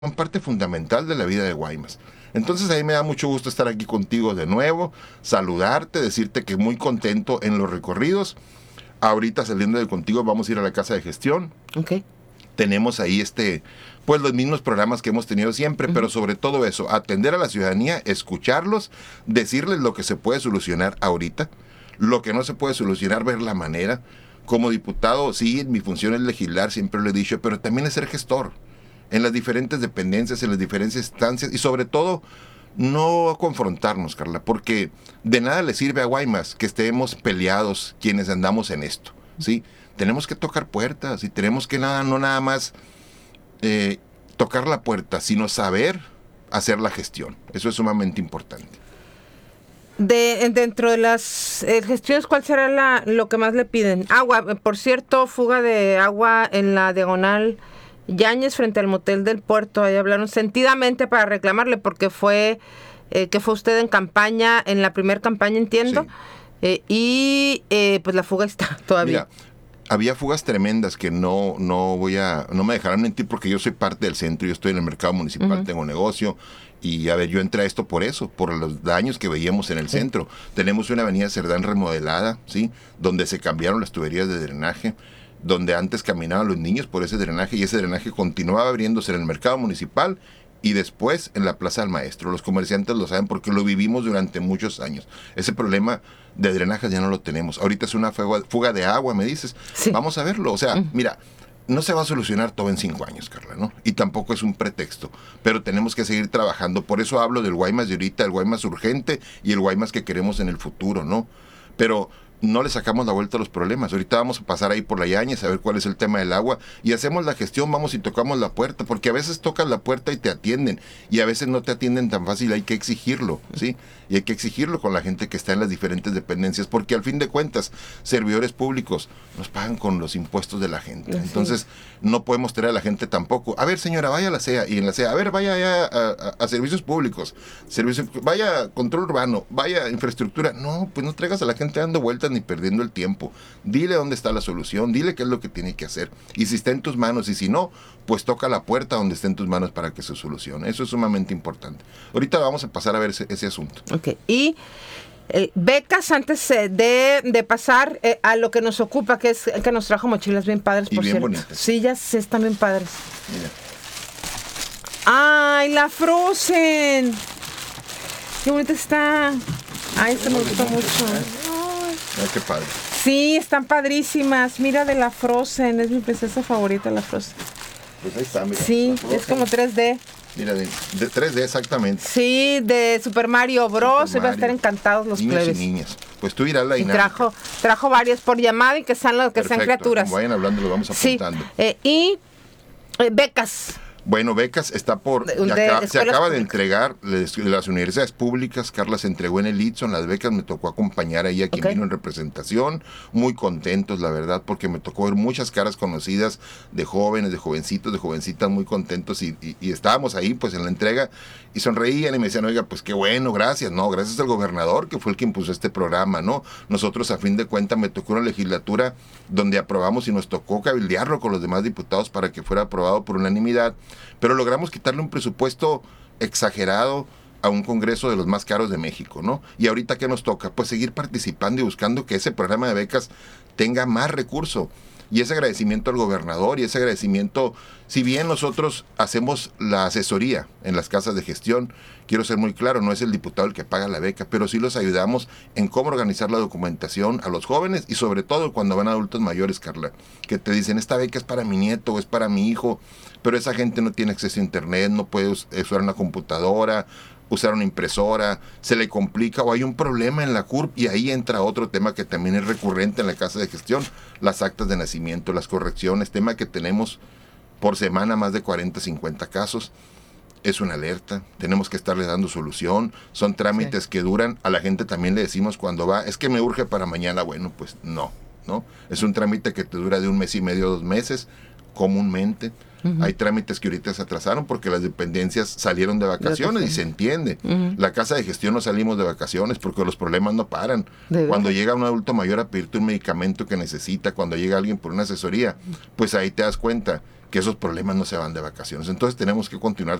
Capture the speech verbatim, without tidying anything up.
son parte fundamental de la vida de Guaymas. Entonces ahí me da mucho gusto estar aquí contigo de nuevo, saludarte, decirte que muy contento en los recorridos. Ahorita saliendo de contigo vamos a ir a la casa de gestión. Ok. Tenemos ahí este, pues los mismos programas que hemos tenido siempre, uh-huh. pero sobre todo eso, atender a la ciudadanía, escucharlos, decirles lo que se puede solucionar ahorita, lo que no se puede solucionar, ver la manera. Como diputado, sí, mi función es legislar, siempre lo he dicho, pero también es ser gestor en las diferentes dependencias, en las diferentes instancias y sobre todo no confrontarnos, Carla, porque de nada le sirve a Guaymas que estemos peleados quienes andamos en esto, ¿sí? Tenemos que tocar puertas y tenemos que nada, no nada más eh, tocar la puerta, sino saber hacer la gestión. Eso es sumamente importante. De, dentro de las eh, gestiones, ¿cuál será la, lo que más le piden? Agua, por cierto, fuga de agua en la diagonal Yáñez frente al motel del puerto. Ahí hablaron sentidamente para reclamarle porque fue eh, que fue usted en campaña, en la primera campaña, entiendo, sí. eh, y eh, pues la fuga está todavía. Mira, había fugas tremendas que no, no voy a, no me dejarán mentir porque yo soy parte del centro, yo estoy en el mercado municipal, uh-huh. tengo negocio. Y a ver, yo entré a esto por eso, por los daños que veíamos en el sí. centro. Tenemos una avenida Cerdán remodelada, ¿sí? Donde se cambiaron las tuberías de drenaje, donde antes caminaban los niños por ese drenaje y ese drenaje continuaba abriéndose en el mercado municipal y después en la Plaza del Maestro. Los comerciantes lo saben porque lo vivimos durante muchos años. Ese problema de drenaje ya no lo tenemos. Ahorita es una fuga, fuga de agua, me dices. Sí. Vamos a verlo. O sea, uh-huh. mira, no se va a solucionar todo en cinco años, Carla, ¿no? Y tampoco es un pretexto, pero tenemos que seguir trabajando. Por eso hablo del Guaymas de ahorita, el Guaymas urgente y el Guaymas que queremos en el futuro, ¿no? Pero no le sacamos la vuelta a los problemas. Ahorita vamos a pasar ahí por la Yáñez a ver cuál es el tema del agua y hacemos la gestión, vamos y tocamos la puerta, porque a veces tocas la puerta y te atienden y a veces no te atienden tan fácil, hay que exigirlo, ¿sí? Y hay que exigirlo con la gente que está en las diferentes dependencias, porque al fin de cuentas, servidores públicos nos pagan con los impuestos de la gente. Entonces, no podemos traer a la gente tampoco. A ver, señora, vaya a la C E A, y en la C E A, a ver, vaya a, a, a servicios públicos, servicios, vaya a control urbano, vaya a infraestructura. No, pues no traigas a la gente dando vueltas ni perdiendo el tiempo. Dile dónde está la solución, dile qué es lo que tiene que hacer. Y si está en tus manos, y si no, pues toca la puerta donde esté en tus manos para que se solucione. Eso es sumamente importante. Ahorita vamos a pasar a ver ese, ese asunto. Ok, y eh, becas antes eh, de, de pasar eh, a lo que nos ocupa, que es el que nos trajo mochilas bien padres, y por bien cierto. Bonitas. Sí, ya se están bien padres. Mira. ¡Ay, la Frozen! ¡Qué bonita está! ¡Ay, esta me gustó mucho! Ay. Ay, qué padre. Sí, están padrísimas. Mira de la Frozen, es mi princesa favorita, la Frozen. Pues ahí está, mira. Sí, es como tres D. Mira, de, de tres D exactamente. Sí, de Super Mario Bros. Super Mario. Van a estar encantados los niños plebes. Y niñas. Pues tú irás a la y dinámica. trajo, trajo varias por llamada y que sean, que Perfecto. sean criaturas. Como vayan hablando, lo vamos apuntando. Sí, eh, y eh, becas. Bueno, becas está por... De, de, acá, se acaba públicas. de entregar de las universidades públicas. Carla se entregó en el Itson las becas. Me tocó acompañar ahí a quien okay. vino en representación. Muy contentos, la verdad, porque me tocó ver muchas caras conocidas de jóvenes, de jovencitos, de jovencitas muy contentos. Y, y, y estábamos ahí pues en la entrega y sonreían y me decían, oiga, pues qué bueno, gracias. No, gracias al gobernador que fue el que impuso este programa, ¿no? Nosotros a fin de cuentas me tocó una legislatura donde aprobamos y nos tocó cabildearlo con los demás diputados para que fuera aprobado por unanimidad. Pero logramos quitarle un presupuesto exagerado a un congreso de los más caros de México, ¿no? Y ahorita, ¿qué nos toca? Pues seguir participando y buscando que ese programa de becas tenga más recurso. Y ese agradecimiento al gobernador y ese agradecimiento, si bien nosotros hacemos la asesoría en las casas de gestión, quiero ser muy claro, no es el diputado el que paga la beca, pero sí los ayudamos en cómo organizar la documentación a los jóvenes y sobre todo cuando van adultos mayores, Carla, que te dicen, esta beca es para mi nieto o es para mi hijo, pero esa gente no tiene acceso a internet, no puede usar una computadora, usar una impresora, se le complica o hay un problema en la C U R P y ahí entra otro tema que también es recurrente en la casa de gestión, las actas de nacimiento, las correcciones, tema que tenemos por semana más de cuarenta, cincuenta casos. Es una alerta, tenemos que estarle dando solución, son trámites sí. que duran, a la gente también le decimos cuando va, es que me urge para mañana, bueno, pues no, ¿no? Es un trámite que te dura de un mes y medio, dos meses, comúnmente. Uh-huh. Hay trámites que ahorita se atrasaron porque las dependencias salieron de vacaciones, y se entiende. Uh-huh. La casa de gestión no salimos de vacaciones porque los problemas no paran. Cuando llega un adulto mayor a pedirte un medicamento que necesita, cuando llega alguien por una asesoría, pues ahí te das cuenta que esos problemas no se van de vacaciones. Entonces tenemos que continuar